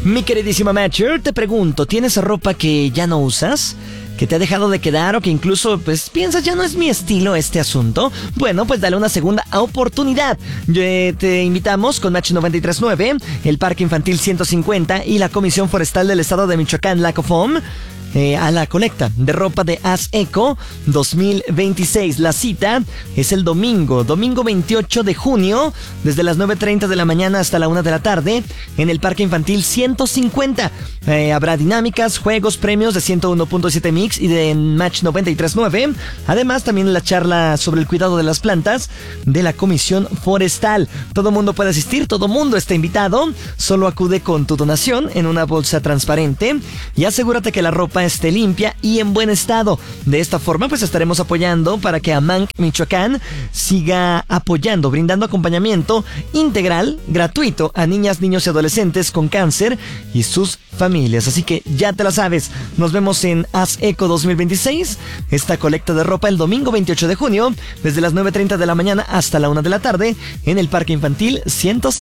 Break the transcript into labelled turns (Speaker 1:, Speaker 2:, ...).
Speaker 1: Mi queridísima Matcher, te pregunto, ¿tienes ropa que ya no usas? ¿Que te ha dejado de quedar o que incluso pues piensas ya no es mi estilo este asunto? Bueno, pues dale una segunda oportunidad. Te invitamos con Match 93.9, el Parque Infantil 150 y la Comisión Forestal del Estado de Michoacán, la COFOM, a la colecta de ropa de Haz Eco 2026. La cita es el domingo 28 de junio, desde las 9:30 de la mañana hasta la 1 de la tarde, en el Parque Infantil 150. Habrá dinámicas, juegos, premios de 101.7 Mix y de Match 93.9. Además, también la charla sobre el cuidado de las plantas de la Comisión Forestal. Todo mundo puede asistir, todo mundo está invitado. Solo acude con tu donación en una bolsa transparente y asegúrate que la ropa esté limpia y en buen estado. De esta forma pues estaremos apoyando para que AMANC Michoacán siga apoyando, brindando acompañamiento integral, gratuito a niñas, niños y adolescentes con cáncer y sus familias. Así que ya te la sabes, nos vemos en Haz Eco 2026, esta colecta de ropa el domingo 28 de junio, desde las 9:30 de la mañana hasta la 1 de la tarde, en el Parque Infantil 100.